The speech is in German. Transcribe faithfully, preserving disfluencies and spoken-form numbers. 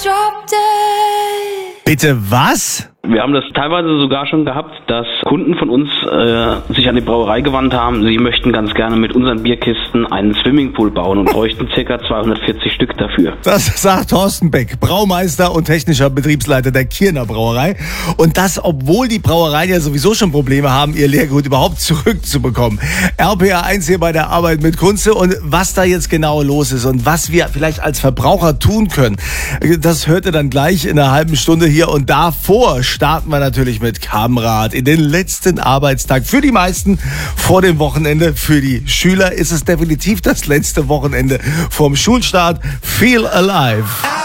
Bitte was? Wir haben das teilweise sogar schon gehabt, dass Kunden von uns äh, sich an die Brauerei gewandt haben. Sie möchten ganz gerne mit unseren Bierkisten einen Swimmingpool bauen und bräuchten ca. zweihundertvierzig Stück dafür. Das sagt Thorsten Beck, Braumeister und technischer Betriebsleiter der Kierner Brauerei. Und das, obwohl die Brauereien ja sowieso schon Probleme haben, ihr Leergut überhaupt zurückzubekommen. R P R eins hier bei der Arbeit mit Kunze. Und was da jetzt genau los ist und was wir vielleicht als Verbraucher tun können, das hört ihr dann gleich in einer halben Stunde hier. Und davor starten wir natürlich mit Kamerad in den letzten Arbeitstag. Für die meisten vor dem Wochenende. Für die Schüler ist es definitiv das letzte Wochenende vorm Schulstart. Feel alive.